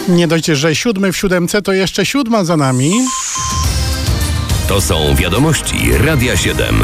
Nie dość, że 7 w 7, to jeszcze 7 za nami. To są wiadomości Radia 7.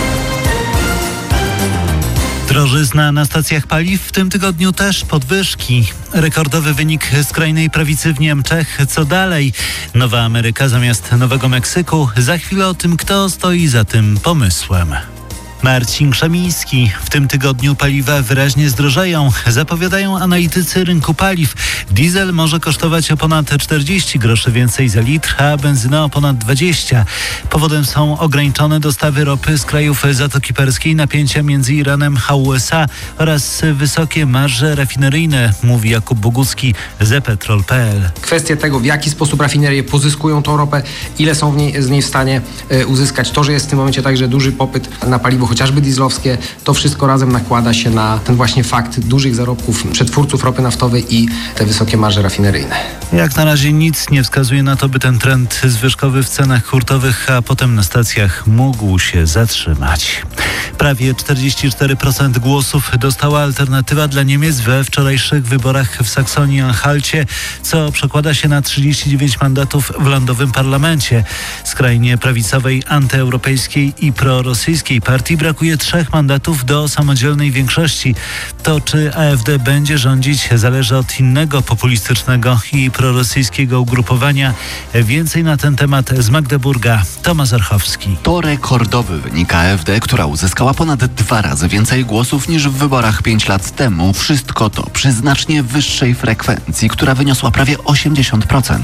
Drożyzna na stacjach paliw, w tym tygodniu też podwyżki. Rekordowy wynik skrajnej prawicy w Niemczech. Co dalej? Nowa Ameryka zamiast Nowego Meksyku. Za chwilę o tym, kto stoi za tym pomysłem. Marcin Krzemiński. W tym tygodniu paliwa wyraźnie zdrożeją. Zapowiadają analitycy rynku paliw. Diesel może kosztować o ponad 40 groszy więcej za litr, a benzyna o ponad 20. Powodem są ograniczone dostawy ropy z krajów Zatoki Perskiej, napięcia między Iranem a USA oraz wysokie marże rafineryjne, mówi Jakub Bogucki z Petrol.pl. Kwestia tego, w jaki sposób rafinerie pozyskują tą ropę, ile są z niej w stanie uzyskać. To, że jest w tym momencie także duży popyt na paliwo chociażby dieslowskie, to wszystko razem nakłada się na ten właśnie fakt dużych zarobków przetwórców ropy naftowej i te wysokie marże rafineryjne. Jak na razie nic nie wskazuje na to, by ten trend zwyżkowy w cenach hurtowych, a potem na stacjach mógł się zatrzymać. Prawie 44% głosów dostała Alternatywa dla Niemiec we wczorajszych wyborach w Saksonii-Anhalcie, co przekłada się na 39 mandatów w lądowym parlamencie. Skrajnie prawicowej, antyeuropejskiej i prorosyjskiej partii brakuje 3 mandatów do samodzielnej większości. To, czy AfD będzie rządzić, zależy od innego populistycznego i prorosyjskiego ugrupowania. Więcej na ten temat z Magdeburga. Tomasz Archowski. To rekordowy wynik AfD, która uzyskała ponad 2 razy więcej głosów niż w wyborach 5 lat temu. Wszystko to przy znacznie wyższej frekwencji, która wyniosła prawie 80%.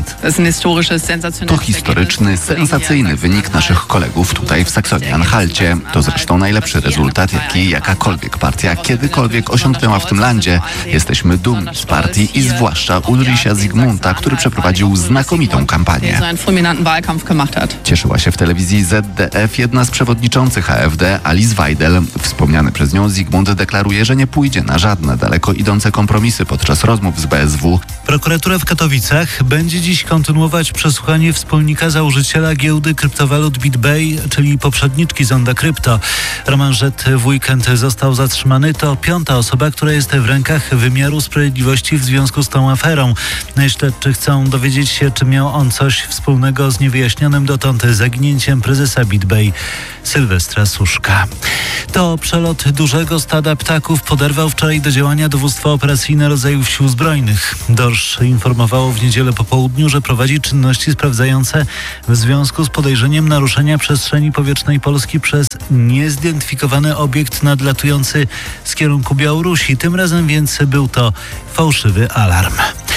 To historyczny, sensacyjny wynik naszych kolegów tutaj w Saksonii-Anhalcie. To zresztą najlepszy rezultat, jaki jakakolwiek partia kiedykolwiek osiągnęła w tym landzie. Jesteśmy dumni z partii i zwłaszcza Ulricha Zygmunta, który przeprowadził znakomitą kampanię. Cieszyła się w telewizji ZDF jedna z przewodniczących AfD, Alice Weidel. Wspomniany przez nią Zygmunt deklaruje, że nie pójdzie na żadne daleko idące kompromisy podczas rozmów z BSW. Prokuratura w Katowicach będzie dziś kontynuować przesłuchanie wspólnika założyciela giełdy kryptowalut BitBay, czyli poprzedniczki Zonda Krypto. Roman Żet w weekend został zatrzymany. To 5. osoba, która jest w rękach wymiaru sprawiedliwości w związku z tą aferą. Śledczy chcą dowiedzieć się, czy miał on coś wspólnego z niewyjaśnionym dotąd zaginięciem prezesa BitBay Sylwestra Suszka. To przelot dużego stada ptaków poderwał wczoraj do działania dowództwo operacyjne rodzajów Sił Zbrojnych. Dorsz informowało w niedzielę po południu, że prowadzi czynności sprawdzające w związku z podejrzeniem naruszenia przestrzeni powietrznej Polski przez niezidentyfikowany obiekt nadlatujący z kierunku Białorusi. Tym razem więc był to fałszywy alarm.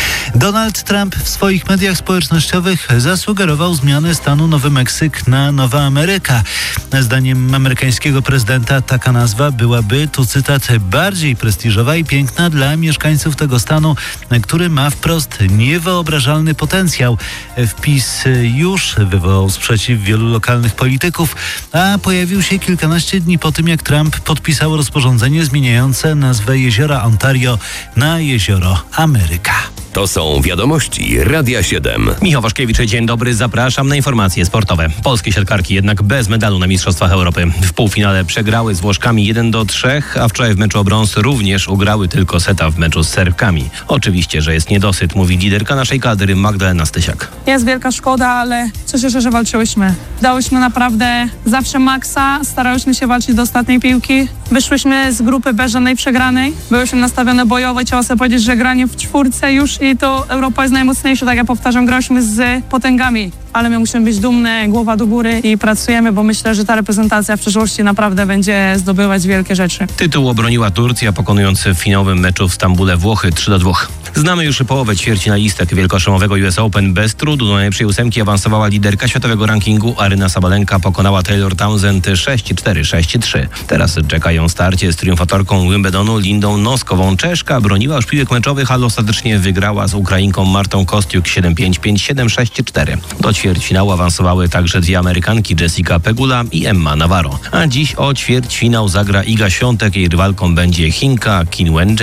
Donald Trump w swoich mediach społecznościowych zasugerował zmianę stanu Nowy Meksyk na Nowa Ameryka. Zdaniem amerykańskiego prezydenta taka nazwa byłaby, tu cytat, bardziej prestiżowa i piękna dla mieszkańców tego stanu, który ma wprost niewyobrażalny potencjał. Wpis już wywołał sprzeciw wielu lokalnych polityków, a pojawił się kilkanaście dni po tym, jak Trump podpisał rozporządzenie zmieniające nazwę jeziora Ontario na jezioro Ameryka. To są wiadomości Radia 7. Michał Waszkiewicz, dzień dobry, zapraszam na informacje sportowe. Polskie siatkarki jednak bez medalu na Mistrzostwach Europy. W półfinale przegrały z Włoszkami 1-3, a wczoraj w meczu o brąz również ugrały tylko seta w meczu z Serbkami. Oczywiście, że jest niedosyt, mówi liderka naszej kadry Magdalena Stysiak. Jest wielka szkoda, ale cieszę się, że walczyłyśmy. Dałyśmy naprawdę zawsze maksa, starałyśmy się walczyć do ostatniej piłki. Wyszłyśmy z grupy bez żadnej przegranej. Byłyśmy nastawione bojowo i trzeba sobie powiedzieć, że granie w czwórce już i to Europa jest najmocniejsza, tak jak powtarzam, grałyśmy z potęgami. Ale my musimy być dumne, głowa do góry i pracujemy, bo myślę, że ta reprezentacja w przyszłości naprawdę będzie zdobywać wielkie rzeczy. Tytuł obroniła Turcja, pokonując w finałowym meczu w Stambule Włochy 3-2. Znamy już połowę ćwierćfinalistek wielkoszlemowego US Open. Bez trudu do najlepszej 8 awansowała liderka światowego rankingu. Aryna Sabalenka pokonała Taylor Townsend 6-4, 6-3. Teraz czekają starcie z triumfatorką Wimbledonu Lindą Noskową. Czeszka broniła już piłek meczowych, ale ostatecznie wygrała z Ukrainką Martą Kostiuk 7-5, 5-7, 6-4. Do ćwierćfinału awansowały także 2 Amerykanki, Jessica Pegula i Emma Navarro. A dziś o ćwierćfinał zagra Iga Świątek. Jej rywalką będzie Chinka Qinwen Zheng.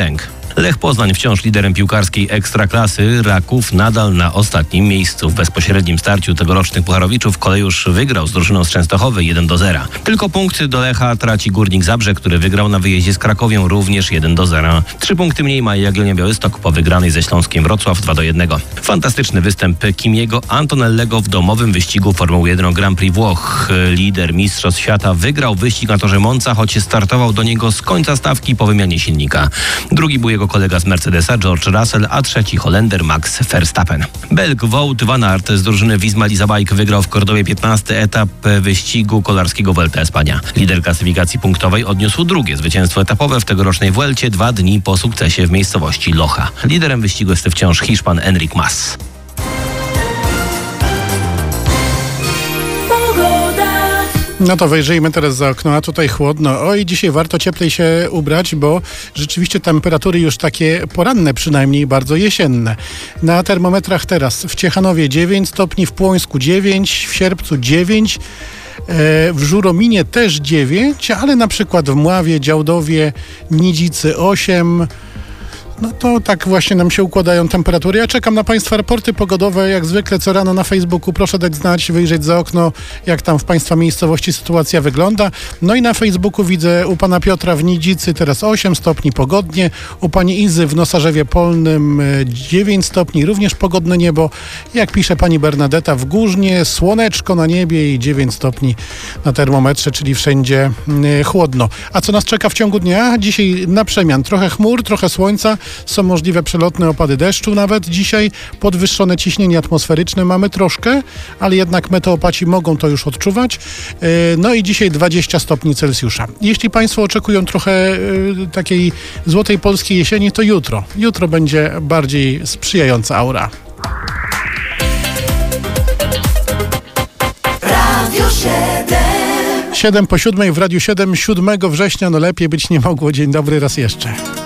Lech Poznań wciąż liderem piłkarskiej Ekstraklasy. Raków nadal na ostatnim miejscu. W bezpośrednim starciu tegorocznych Pucharowiczów Kolejusz wygrał z drużyną z Częstochowy 1-0. Tylko punkty do Lecha traci Górnik Zabrze, który wygrał na wyjeździe z Krakowią również 1-0. 3 punkty mniej ma Jagiellonia Białystok po wygranej ze Śląskiem Wrocław 2-1. Fantastyczny występ Kimiego Antonellego w domowym wyścigu Formuły 1 Grand Prix Włoch. Lider Mistrzostw Świata wygrał wyścig na torze Monza, choć startował do niego z końca stawki po wymianie silnika. Drugi był jego kolega z Mercedesa, George Russell, a trzeci Holender Max Verstappen. Belg Wout van Aert z drużyny Visma Lease Bike wygrał w Kordowie 15. etap wyścigu kolarskiego Vuelta Espania. Lider klasyfikacji punktowej odniósł drugie zwycięstwo etapowe w tegorocznej Vuelcie 2 dni po sukcesie w miejscowości Locha. Liderem wyścigu jest wciąż Hiszpan Enric Mas. No to wyjrzyjmy teraz za okno, a tutaj chłodno. Oj, dzisiaj warto cieplej się ubrać, bo rzeczywiście temperatury już takie poranne przynajmniej, bardzo jesienne. Na termometrach teraz w Ciechanowie 9 stopni, w Płońsku 9, w Sierpcu 9, w Żurominie też 9, ale na przykład w Mławie, Działdowie, Nidzicy 8. No to tak właśnie nam się układają temperatury. Ja czekam na Państwa raporty pogodowe, jak zwykle co rano na Facebooku. Proszę dać znać, wyjrzeć za okno, jak tam w Państwa miejscowości sytuacja wygląda. No i na Facebooku widzę u Pana Piotra w Nidzicy teraz 8 stopni, pogodnie. U Pani Izy w Nosarzewie Polnym 9 stopni, również pogodne niebo. Jak pisze Pani Bernadetta w Górznie, słoneczko na niebie i 9 stopni na termometrze, czyli wszędzie chłodno. A co nas czeka w ciągu dnia? Dzisiaj na przemian. Trochę chmur, trochę słońca. Są możliwe przelotne opady deszczu nawet dzisiaj. Podwyższone ciśnienie atmosferyczne mamy troszkę, ale jednak meteopaci mogą to już odczuwać. No i dzisiaj 20 stopni Celsjusza. Jeśli Państwo oczekują trochę takiej złotej polskiej jesieni, to jutro. Jutro będzie bardziej sprzyjająca aura. Radio 7. 7 po 7 w Radiu 7, 7 września, no lepiej być nie mogło. Dzień dobry raz jeszcze.